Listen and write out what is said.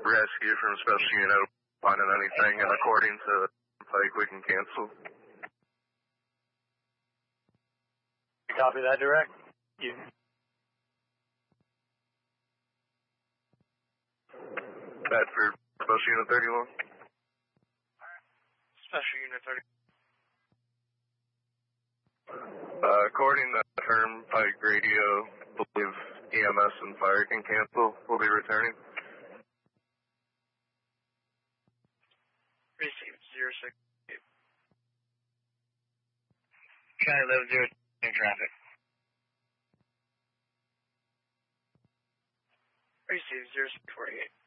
rescue from special unit finding anything, and according to Pike, we can cancel. Copy that, direct. Bedford, special unit 31. Special unit 30. According to Turnpike Radio, believe EMS and fire can cancel. We'll be returning. Received 068. County 11-0 traffic. Received 0648.